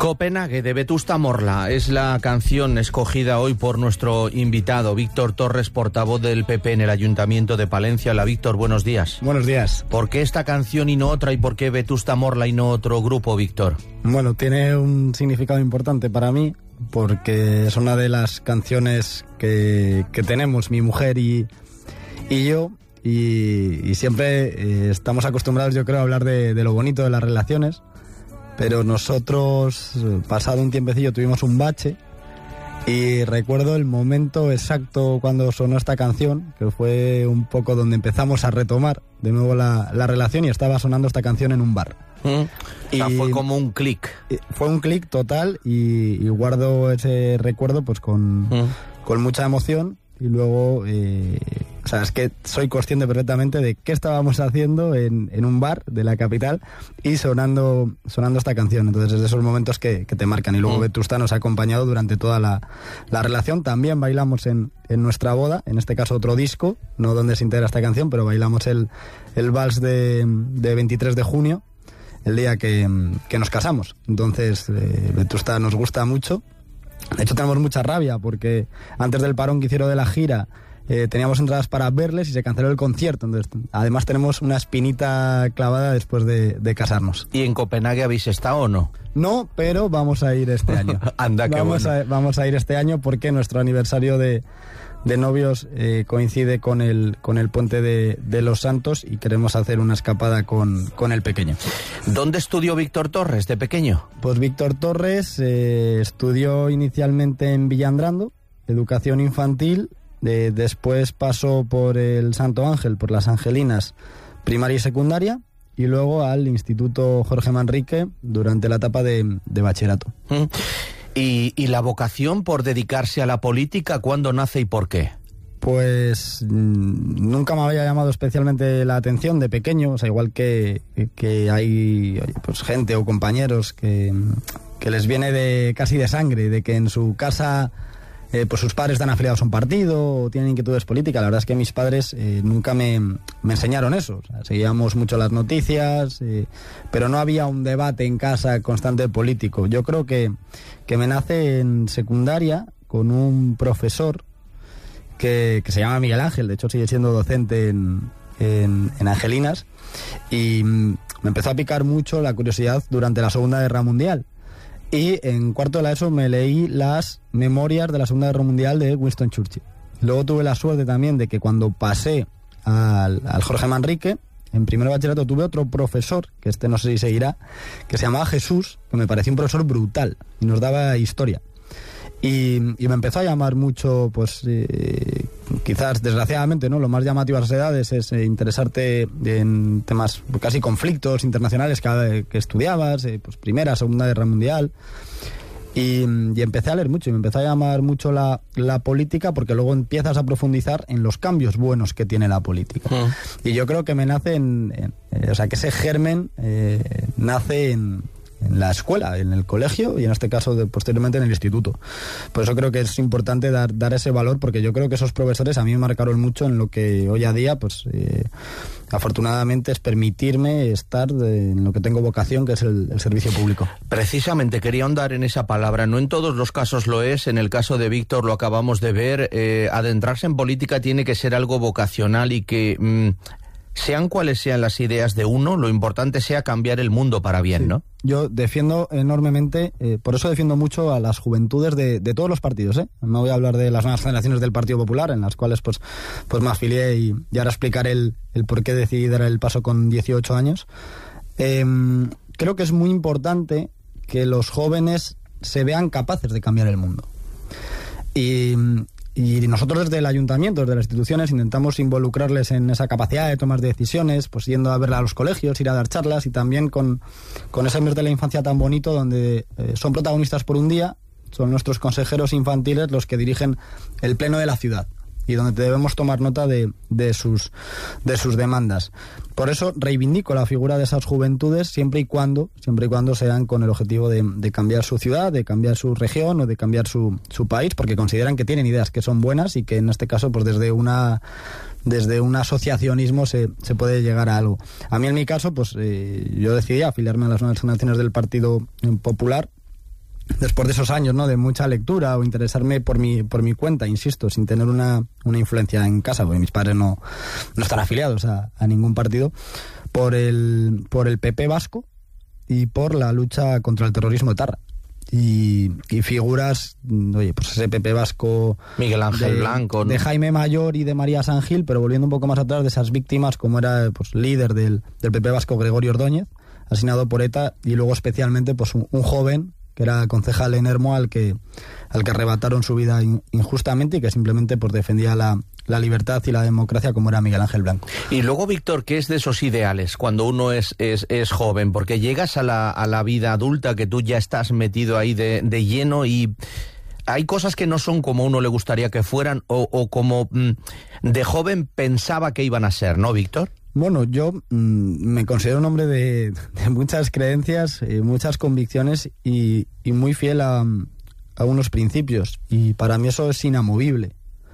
Copenhague, de Vetusta Morla, es la canción escogida hoy por nuestro invitado, Víctor Torres, portavoz del PP en el Ayuntamiento de Palencia. Hola, Víctor, buenos días. Buenos días. ¿Por qué esta canción y no otra, y por qué Vetusta Morla y no otro grupo, Víctor? Bueno, tiene un significado importante para mí, porque es una de las canciones que tenemos mi mujer y yo, y siempre estamos acostumbrados, yo creo, a hablar de lo bonito de las relaciones. Pero nosotros, pasado un tiempecillo, tuvimos un bache y recuerdo el momento exacto cuando sonó esta canción, que fue un poco donde empezamos a retomar de nuevo la relación, y estaba sonando esta canción en un bar. O sea, fue como un clic. Fue un clic total y guardo ese recuerdo pues con mucha emoción. Y luego, o sea, es que soy consciente perfectamente de qué estábamos haciendo en un bar de la capital y sonando esta canción. Entonces es de esos momentos que te marcan. Y luego Vetusta nos ha acompañado durante toda la relación. También bailamos en nuestra boda, en este caso otro disco, no donde se integra esta canción, pero bailamos el vals de 23 de junio, el día que nos casamos. Entonces Vetusta nos gusta mucho. De hecho, tenemos mucha rabia porque antes del parón que hicieron de la gira teníamos entradas para verles y se canceló el concierto. Entonces, además tenemos una espinita clavada después de casarnos. ¿Y en Copenhague habéis estado o no? No, pero vamos a ir este año. Anda, qué bueno. Vamos a ir este año porque nuestro aniversario de novios coincide con el puente de Los Santos y queremos hacer una escapada con el pequeño. ¿Dónde estudió Víctor Torres de pequeño? Pues Víctor Torres estudió inicialmente en Villandrando, educación infantil, después pasó por el Santo Ángel, por las Angelinas, primaria y secundaria, y luego al Instituto Jorge Manrique durante la etapa de bachillerato. ¿Y la vocación por dedicarse a la política, cuándo nace y por qué? Pues nunca me había llamado especialmente la atención de pequeño, o sea, igual que hay pues gente o compañeros que les viene casi de sangre, de que en su casa pues sus padres están afiliados a un partido o tienen inquietudes políticas. La verdad es que mis padres nunca me enseñaron eso. O sea, seguíamos mucho las noticias, pero no había un debate en casa constante político. Yo creo que me nace en secundaria con un profesor que se llama Miguel Ángel, de hecho sigue siendo docente en Angelinas, y me empezó a picar mucho la curiosidad durante la Segunda Guerra Mundial. Y en cuarto de la ESO me leí las memorias de la Segunda Guerra Mundial de Winston Churchill. Luego tuve la suerte también de que cuando pasé al Jorge Manrique, en primero de bachillerato tuve otro profesor, que no sé si seguirá, que se llamaba Jesús, que me pareció un profesor brutal y nos daba historia. Y me empezó a llamar mucho, pues quizás desgraciadamente, ¿no? Lo más llamativo a esas edades es interesarte en temas, casi conflictos internacionales que estudiabas, pues Primera, Segunda Guerra Mundial. Y empecé a leer mucho y me empezó a llamar mucho la política, porque luego empiezas a profundizar en los cambios buenos que tiene la política. Y yo creo que me nace o sea, que ese germen nace en la escuela, en el colegio y en este caso posteriormente en el instituto. Por eso creo que es importante dar ese valor, porque yo creo que esos profesores a mí me marcaron mucho en lo que hoy a día pues afortunadamente es permitirme estar en lo que tengo vocación, que es el servicio público. Precisamente quería ahondar en esa palabra. No en todos los casos lo es. En el caso de Víctor lo acabamos de ver. Adentrarse en política tiene que ser algo vocacional y que sean cuales sean las ideas de uno, lo importante sea cambiar el mundo para bien, sí, ¿no? Yo defiendo enormemente, por eso defiendo mucho a las juventudes de todos los partidos, ¿eh? No voy a hablar de las nuevas generaciones del Partido Popular, en las cuales pues me afilié y ahora explicaré el por qué decidí dar el paso con 18 años. Creo que es muy importante que los jóvenes se vean capaces de cambiar el mundo. Y nosotros desde el ayuntamiento, desde las instituciones, intentamos involucrarles en esa capacidad de tomar decisiones, pues yendo a verla a los colegios, ir a dar charlas, y también con ese mes de la infancia tan bonito donde son protagonistas por un día, son nuestros consejeros infantiles los que dirigen el pleno de la ciudad y donde debemos tomar nota de sus demandas. Por eso reivindico la figura de esas juventudes siempre y cuando sean con el objetivo de cambiar su ciudad, de cambiar su región o de cambiar su país, porque consideran que tienen ideas que son buenas y que en este caso pues desde un asociacionismo se puede llegar a algo. A mí en mi caso pues yo decidí afiliarme a las nuevas generaciones del Partido Popular después de esos años, ¿no?, de mucha lectura o interesarme por mi cuenta, insisto, sin tener una influencia en casa, porque mis padres no están afiliados a ningún partido, por el PP vasco y por la lucha contra el terrorismo etarra. Y figuras, oye, pues ese PP vasco, Miguel Ángel Blanco, ¿no?, de Jaime Mayor y de María San Gil, pero volviendo un poco más atrás, de esas víctimas, como era, pues, líder del PP vasco Gregorio Ordóñez, asesinado por ETA, y luego especialmente, pues, un joven que era concejal en Hermo al que arrebataron su vida injustamente y que simplemente, pues, defendía la libertad y la democracia, como era Miguel Ángel Blanco. Y luego, Víctor, ¿qué es de esos ideales cuando uno es joven? Porque llegas a la vida adulta, que tú ya estás metido ahí de lleno, y hay cosas que no son como uno le gustaría que fueran o como de joven pensaba que iban a ser, ¿no, Víctor? Bueno, yo me considero un hombre de muchas creencias, muchas convicciones y muy fiel a unos principios, y para mí eso es inamovible.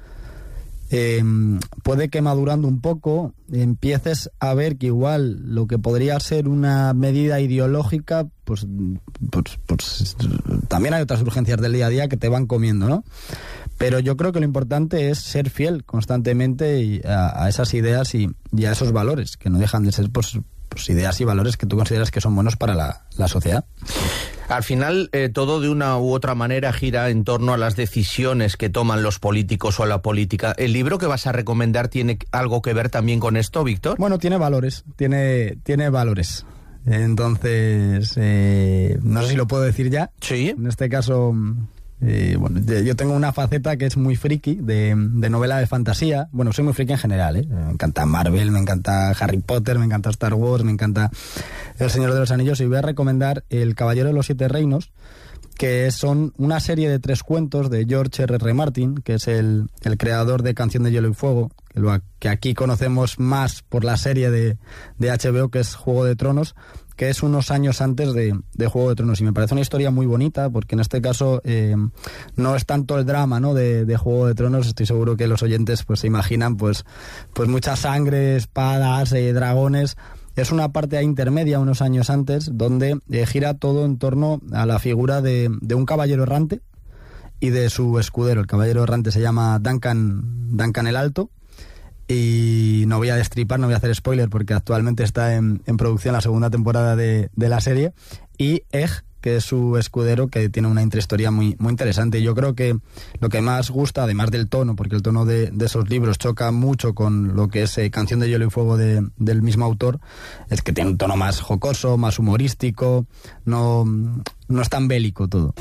Puede que madurando un poco empieces a ver que igual lo que podría ser una medida ideológica, pues también hay otras urgencias del día a día que te van comiendo, ¿no? Pero yo creo que lo importante es ser fiel constantemente a esas ideas y a esos valores, que no dejan de ser pues ideas y valores que tú consideras que son buenos para la sociedad. Al final, todo de una u otra manera gira en torno a las decisiones que toman los políticos o la política. ¿El libro que vas a recomendar tiene algo que ver también con esto, Víctor? Bueno, tiene valores, tiene valores. Entonces, no sé si lo puedo decir ya. Sí. En este caso, bueno, yo tengo una faceta que es muy friki, de novela de fantasía. Bueno, soy muy friki en general, me encanta Marvel, me encanta Harry Potter, me encanta Star Wars, me encanta El Señor de los Anillos, y voy a recomendar El Caballero de los Siete Reinos, que son una serie de 3 cuentos de George R.R. Martin, que es el creador de Canción de Hielo y Fuego, que aquí conocemos más por la serie de HBO, que es Juego de Tronos, que es unos años antes de Juego de Tronos, y me parece una historia muy bonita, porque en este caso no es tanto el drama, ¿no?, de Juego de Tronos. Estoy seguro que los oyentes pues se imaginan pues mucha sangre, espadas, dragones. Es una parte intermedia, unos años antes, donde gira todo en torno a la figura de un caballero errante y de su escudero. El caballero errante se llama Duncan el Alto, y no voy a destripar, no voy a hacer spoiler, porque actualmente está en producción la segunda temporada de la serie, y Egg, que es su escudero, que tiene una intrahistoria muy, muy interesante. Y yo creo que lo que más gusta, además del tono, porque el tono de esos libros choca mucho con lo que es Canción de Hielo y Fuego del mismo autor, es que tiene un tono más jocoso, más humorístico, no es tan bélico todo.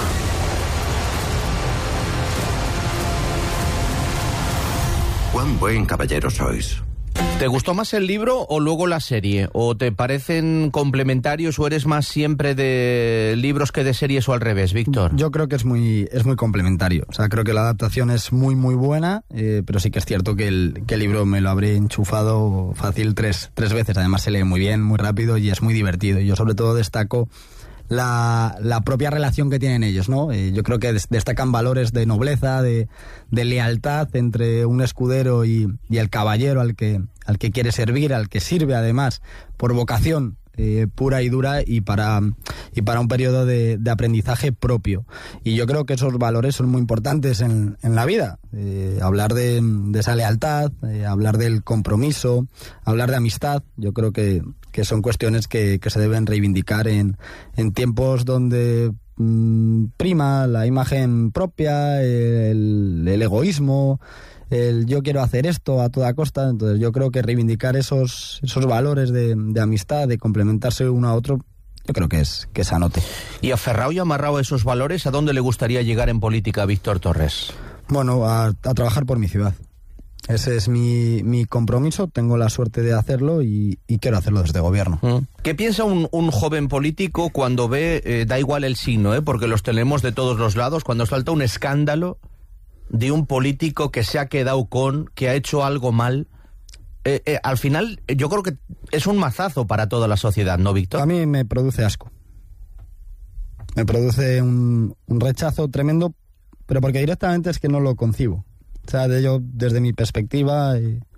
¿Cuán buen caballero sois? ¿Te gustó más el libro o luego la serie? ¿O te parecen complementarios, o eres más siempre de libros que de series, o al revés, Víctor? Yo creo que es muy complementario. O sea, creo que la adaptación es muy, muy buena, pero sí que es cierto que el libro me lo habré enchufado fácil tres veces. Además se lee muy bien, muy rápido, y es muy divertido. Y yo sobre todo destaco la propia relación que tienen ellos, ¿no? Yo creo que destacan valores de nobleza, de lealtad entre un escudero y el caballero al que quiere servir, al que sirve además por vocación pura y dura, y para un periodo de aprendizaje propio. Y yo creo que esos valores son muy importantes en la vida. Hablar de esa lealtad, hablar del compromiso, hablar de amistad, yo creo que son cuestiones que se deben reivindicar en tiempos donde prima la imagen propia, el egoísmo, el yo quiero hacer esto a toda costa. Entonces yo creo que reivindicar esos valores de amistad, de complementarse uno a otro, yo creo que es sanote. Y aferrado y amarrado a esos valores, ¿a dónde le gustaría llegar en política, Víctor Torres? Bueno, a trabajar por mi ciudad. Ese es mi compromiso, tengo la suerte de hacerlo y quiero hacerlo desde gobierno. ¿Qué piensa un joven político cuando ve, da igual el signo, porque los tenemos de todos los lados, cuando salta un escándalo de un político que se ha quedado que ha hecho algo mal? Al final yo creo que es un mazazo para toda la sociedad, ¿no, Víctor? A mí me produce asco. Me produce un rechazo tremendo, pero porque directamente es que no lo concibo. O sea, yo, desde mi perspectiva,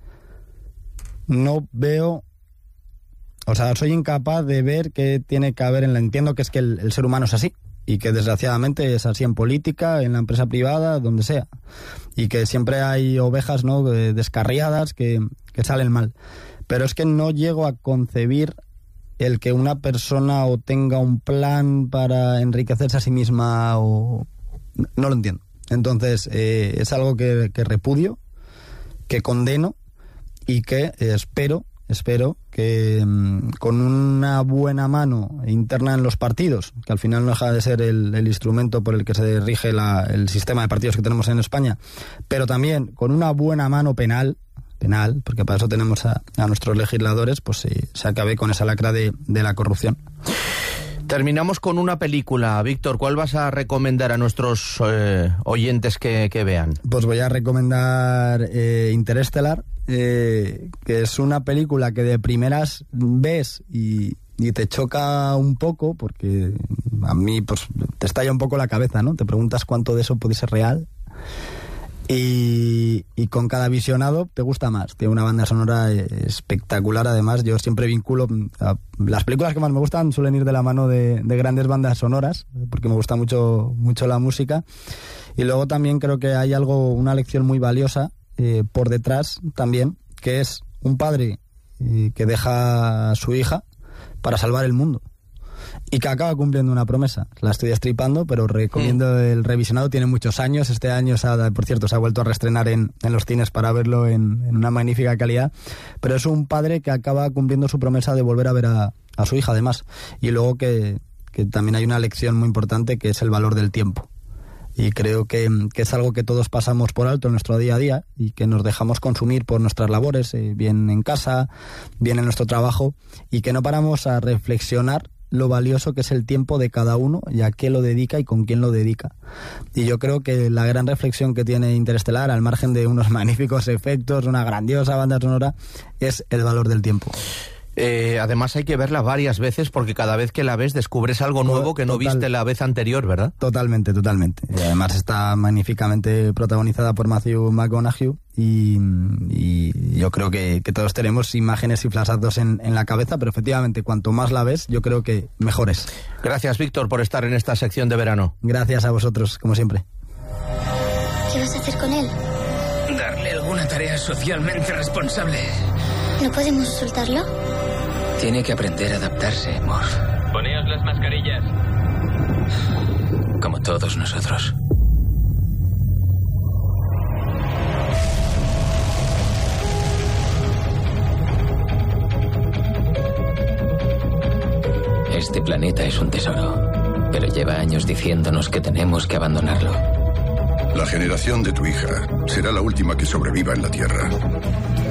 no veo... O sea, soy incapaz de ver qué tiene que haber entiendo que es que el ser humano es así. y que desgraciadamente es así en política, en la empresa privada, donde sea, y que siempre hay ovejas, ¿no?, descarriadas que salen mal. Pero es que no llego a concebir el que una persona o tenga un plan para enriquecerse a sí misma o... No lo entiendo. Entonces, es algo que repudio, que condeno y que espero que con una buena mano interna en los partidos, que al final no deja de ser el instrumento por el que se rige el sistema de partidos que tenemos en España, pero también con una buena mano penal, porque para eso tenemos a nuestros legisladores, pues se acabe con esa lacra de la corrupción. Terminamos con una película. Víctor, ¿cuál vas a recomendar a nuestros oyentes que vean? Pues voy a recomendar Interestelar, que es una película que de primeras ves y te choca un poco, porque a mí pues te estalla un poco la cabeza, ¿no? Te preguntas cuánto de eso puede ser real. Y con cada visionado te gusta más. Tiene una banda sonora espectacular. Además, yo siempre vinculo las películas que más me gustan suelen ir de la mano de grandes bandas sonoras, porque me gusta mucho la música. Y luego también creo que hay una lección muy valiosa por detrás también, que es un padre que deja a su hija para salvar el mundo y que acaba cumpliendo una promesa. La estoy destripando, pero recomiendo el revisionado. Tiene muchos años. Este año, por cierto, se ha vuelto a reestrenar en los cines para verlo en una magnífica calidad. Pero es un padre que acaba cumpliendo su promesa de volver a ver a su hija, además. Y luego que también hay una lección muy importante, que es el valor del tiempo. Y creo que es algo que todos pasamos por alto en nuestro día a día y que nos dejamos consumir por nuestras labores, bien en casa, bien en nuestro trabajo, y que no paramos a reflexionar lo valioso que es el tiempo de cada uno y a qué lo dedica y con quién lo dedica. Y yo creo que la gran reflexión que tiene Interestelar, al margen de unos magníficos efectos, una grandiosa banda sonora, es el valor del tiempo. Además hay que verla varias veces, porque cada vez que la ves descubres algo nuevo que no viste la vez anterior, ¿verdad? Totalmente. Y además está magníficamente protagonizada por Matthew McConaughey y yo creo que todos tenemos imágenes y flashazos en la cabeza, pero efectivamente cuanto más la ves, yo creo que mejor es. Gracias, Víctor, por estar en esta sección de verano. Gracias a vosotros, como siempre. ¿Qué vas a hacer con él? Darle alguna tarea socialmente responsable. ¿No podemos soltarlo? Tiene que aprender a adaptarse, Morph. Poneos las mascarillas. Como todos nosotros. Este planeta es un tesoro, pero lleva años diciéndonos que tenemos que abandonarlo. La generación de tu hija será la última que sobreviva en la Tierra.